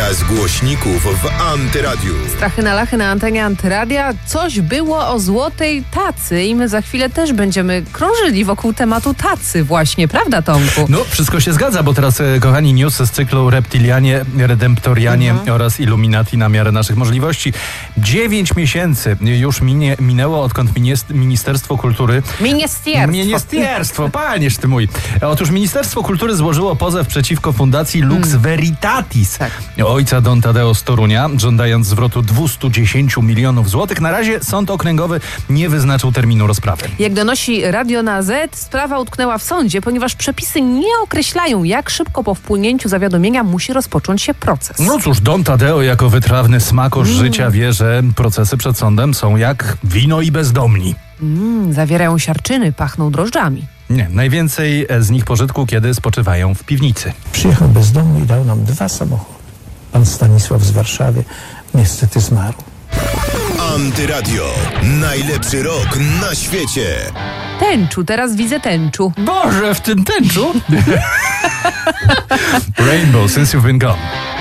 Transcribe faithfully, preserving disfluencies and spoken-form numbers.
Muzyka z głośników w Antyradiu. Strachy na lachy na antenie Antyradia. Coś było o złotej tacy i my za chwilę też będziemy krążyli wokół tematu tacy właśnie, prawda, Tomku? No, wszystko się zgadza, bo teraz, kochani, news z cyklu Reptilianie, Redemptorianie mhm. oraz Illuminati na miarę naszych możliwości. Dziewięć miesięcy już minie, minęło, odkąd Ministerstwo Kultury... Ministerstwo. Ministerstwo, panież ty mój. Otóż Ministerstwo Kultury złożyło pozew przeciwko Fundacji Lux hmm. Veritatis, tak. ojca Don Tadeo z Torunia, żądając zwrotu dwieście dziesięć milionów złotych. Na razie Sąd Okręgowy nie wyznaczył terminu rozprawy. Jak donosi Radio na Z, sprawa utknęła w sądzie, ponieważ przepisy nie określają, jak szybko po wpłynięciu zawiadomienia musi rozpocząć się proces. No cóż, Don Tadeo jako wytrawny smakosz mm. życia wie, że procesy przed sądem są jak wino i bezdomni. Mm, zawierają siarczyny, pachną drożdżami. Nie, najwięcej z nich pożytku, kiedy spoczywają w piwnicy. Przyjechał bezdomny i dał nam dwa samochody. Pan Stanisław z Warszawy niestety zmarł. Antyradio. Najlepszy rok na świecie. Tęczu, teraz widzę tęczu. Boże, w tym tęczu? Rainbow, Since You've Been Gone.